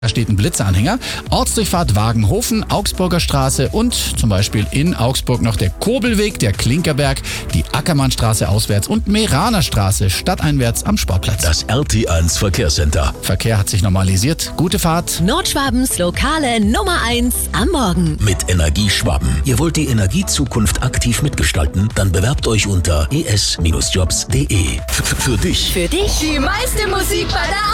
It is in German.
Da steht ein Blitzeranhänger. Ortsdurchfahrt Wagenhofen, Augsburger Straße und zum Beispiel in Augsburg noch der Kobelweg, der Klinkerberg, die Ackermannstraße auswärts und Meraner Straße stadteinwärts am Sportplatz. Das RT1 Verkehrscenter. Verkehr hat sich normalisiert. Gute Fahrt. Nordschwabens lokale Nummer 1 am Morgen. Mit Energieschwaben. Ihr wollt die Energiezukunft aktiv mitgestalten? Dann bewerbt euch unter es-jobs.de. Für dich. Für dich Die meiste Musik bei der